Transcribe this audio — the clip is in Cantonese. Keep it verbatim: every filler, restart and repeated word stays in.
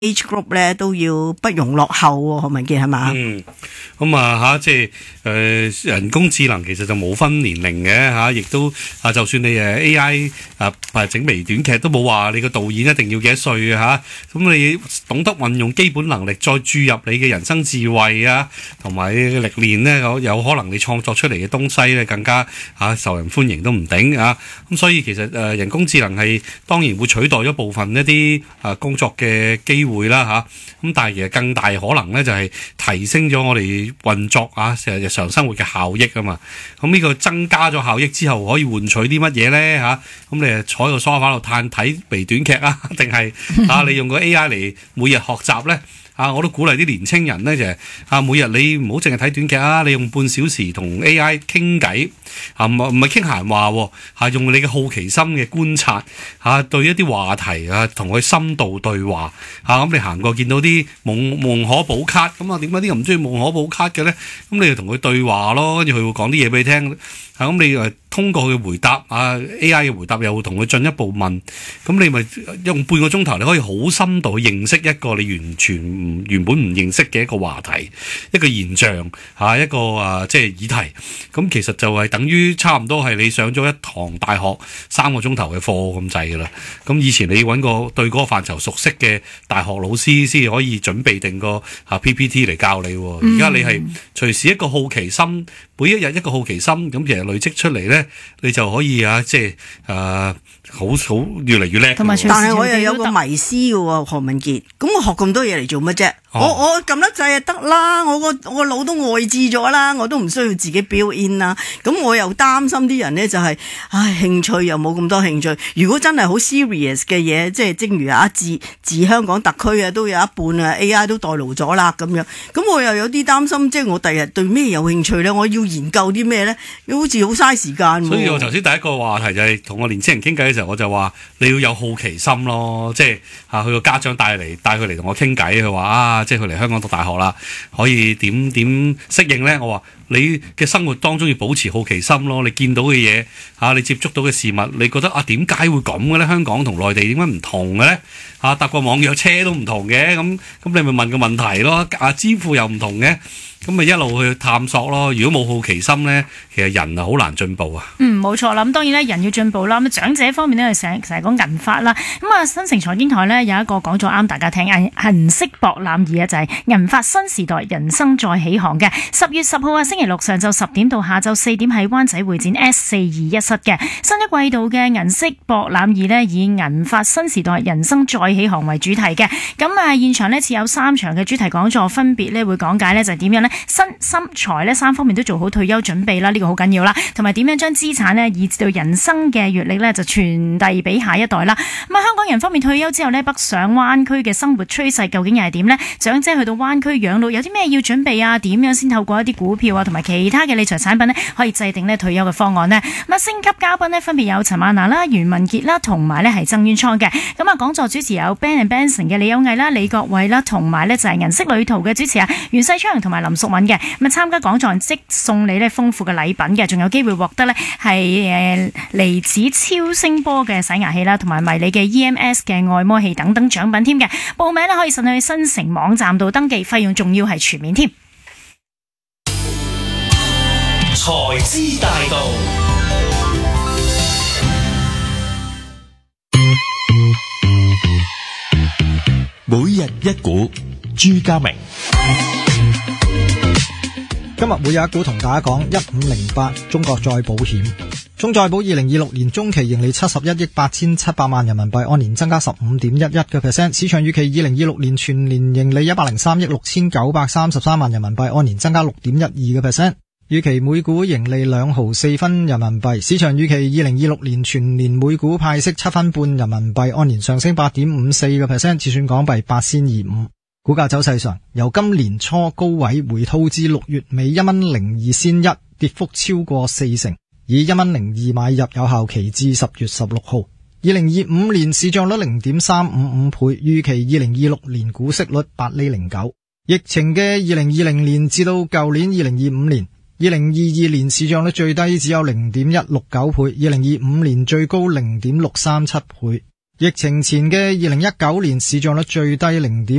age group 咧都要不容落後喎，何文傑係嘛？ 嗯，咁啊嚇，即係誒、呃、人工智能其實就冇分年齡嘅嚇，亦、啊、都啊，就算你誒 A I 啊，啊整微短劇都冇話你個導演一定要幾多歲嘅嚇，咁、啊、你懂得運用基本能力，再注入你嘅人生智慧啊，同埋歷練咧，有有可能你創作出嚟嘅東西咧更加嚇、啊、受人歡迎都唔定啊，咁所以其實誒、呃、人工智能係當然會取代咗部分一啲啊工作嘅機會。會啦吓，咁但係其實更大可能咧就係提升咗我哋運作啊，成日日常生活嘅效益啊嘛。咁呢個增加咗效益之後，可以換取啲乜嘢咧吓？咁你係坐喺個梳化度嘆睇微短劇啊，定係啊你用個 A I 嚟每日學習咧？啊！我都鼓勵啲年青人咧，就係啊，每日你唔好淨係睇短劇啊，你用半小時同 A I 傾偈啊，唔唔係傾閒話喎，係用你嘅好奇心嘅觀察嚇，對一啲話題啊，同佢深度對話嚇。咁你行過見到啲夢夢可寶卡，咁啊點解啲人唔中意夢可寶卡嘅咧？咁你就同佢對話咯，跟住佢會講啲嘢俾你聽。嚇咁你誒通過佢嘅回答啊 A I 嘅回答，又會同佢進一步問，咁你咪用半個鐘頭，你可以好深度去認識一個你完全唔原本唔認識嘅一個話題、一個現象嚇、一個啊即係議題。咁其實就係等於差唔多係你上咗一堂大學三個鐘頭嘅課咁滯㗎啦。咁以前你揾個對嗰個範疇熟悉嘅大學老師先可以準備定個啊 P P T 嚟教你。而家你係隨時一個好奇心，每一日一個好奇心，咁其實累積出嚟咧，你就可以啊，即係誒好好越嚟越叻。但係我又有個迷思嘅喎，何文傑，咁我學咁多嘢嚟做乜啫？哦、我我撳得掣就得啦，我個我個腦都外置咗啦，我都唔需要自己 build in 啦。咁我又擔心啲人咧就係、是，唉，興趣又冇咁多興趣。如果真係好 serious 嘅嘢，即係正如啊自自香港特區啊，都有一半啊 A I 都代勞咗啦咁樣。咁我又有啲擔心，即係我第日對咩有興趣咧？我要研究啲咩咧？好似好嘥時間。 所以我頭先第一個話題就係同我年青人傾偈嘅時候，我就話你要有好奇心咯，即係啊佢個家長帶嚟帶佢嚟同我傾偈，佢話啊。即係佢嚟香港讀大學啦，可以點點適應咧？我話你嘅生活當中要保持好奇心咯，你見到嘅嘢嚇，你接觸到嘅事物，你覺得啊點解會咁嘅咧？香港同內地點解唔同嘅咧？嚇、啊、搭個網約車都唔同嘅，咁咁你咪問個問題咯。啊支付又唔同嘅。咁咪一路去探索咯。如果冇好奇心咧，其實人啊好難進步啊。 嗯，冇錯啦。咁當然咧，人要進步啦。咁長者方面咧，成成日講銀髮啦。咁啊，新城財經台咧有一個講咗啱大家聽，銀銀色博覽儀啊，就係銀髮新時代人生再起航嘅。十月十號啊，星期六上晝十點到下晝四點喺灣仔會展 S 四二一室嘅新一季度嘅銀色博覽儀咧，以銀髮新時代人生再起航為主題嘅。咁啊，現場咧設有三場嘅主題講座，分別咧會講解咧就係點樣咧。身心財咧三方面都做好退休準備啦，呢、這個好緊要啦，同埋點樣將資產咧以至到人生嘅閱歷咧就傳遞俾下一代啦。咁啊，香港人方面退休之後咧，北上灣區嘅生活趨勢究竟又係點呢？長者去到灣區養老有啲咩要準備啊？點樣先透過一啲股票啊同埋其他嘅理財產品呢，可以制定呢退休嘅方案呢？咁啊，星級嘉賓呢，分別有陳曼娜啦、袁文傑啦，同埋咧係曾淵滄嘅。咁啊，講座主持有 Ben and Benson 嘅李有毅啦、李國慧啦，同埋咧就係銀色旅途嘅主持啊袁世昌同埋林淑敏嘅。咁啊，參加講座即送你咧豐富嘅禮品嘅，仲有機會獲得咧係誒離子超聲波嘅洗牙器啦，同埋迷你嘅 E M S 嘅按摩器等等獎品添嘅。報名咧可以上去新城網站度登記，費用仲要係全面添。 財資大道，每日一股，朱家明。 今日會有一股同大家講一五零八中國再保險。中再保二零二六年中期盈利七十一億八千七百萬人民幣，按年增加十五點一一個 percent。市場預期二零二六年全年盈利一百零三億六千九百三十三萬人民幣，按年增加六點一二個 percent。預期每股盈利兩毫四分人民幣。市場預期二零二六年全年每股派息七分半人民幣，按年上升八點五四個 percent， 折算港幣八仙二五。股價走勢上，由今年初高位回吐至六月尾一蚊零二仙一，跌幅超過四成，以一蚊零二買入，有效期至十月十六號。二零二五年市賬率零點三五五倍，預期二零二六年股息率八厘零九。疫情嘅二零二零年至到舊年二零二五年，二零二二年市賬率最低只有零點一六九倍，二零二五年最高零點六三七倍。疫情前嘅二零一九年市賬率最低零點